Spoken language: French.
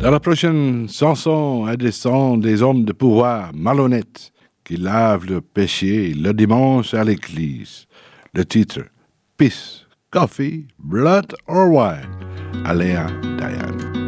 Dans la prochaine chanson, elle descend des hommes de pouvoir malhonnêtes qui lavent le péché le dimanche à l'église. Le titre, Peace, Coffee, Blood or Wine, Alea Diane.